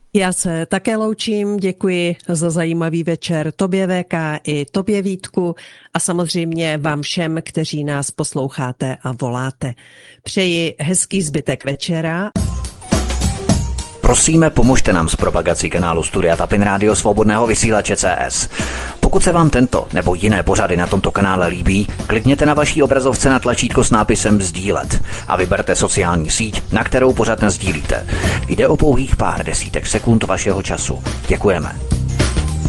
Já se také loučím, děkuji za zajímavý večer tobě VK i tobě Vítku a samozřejmě vám všem, kteří nás posloucháte a voláte. Přeji hezký zbytek večera. Prosíme, pomožte nám s propagací kanálu Studia Tapin Rádio Svobodného vysílače CS. Pokud se vám tento nebo jiné pořady na tomto kanále líbí, klikněte na vaší obrazovce na tlačítko s nápisem sdílet a vyberte sociální síť, na kterou pořad nasdílíte. Jde o pouhých pár desítek sekund vašeho času. Děkujeme.